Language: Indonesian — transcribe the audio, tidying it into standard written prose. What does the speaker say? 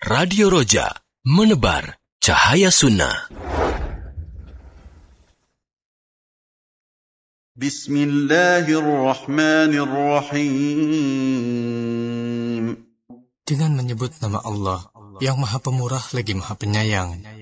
Radio Roja, menebar cahaya sunnah. Bismillahirrahmanirrahim. Dengan menyebut nama Allah yang Maha Pemurah lagi Maha Penyayang.